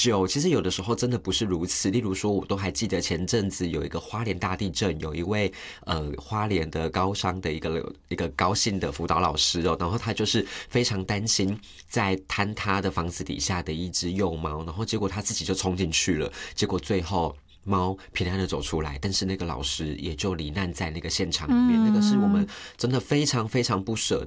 救。其实有的时候真的不是如此。例如说，我都还记得前阵子有一个花莲大地震，有一位花莲的高商的一个高姓的辅导老师哦，然后他就是非常担心在坍塌的房子底下的一只幼猫，然后结果他自己就冲进去了，结果最后猫平安的走出来，但是那个老师也就罹难在那个现场里面。那个是我们真的非常非常不舍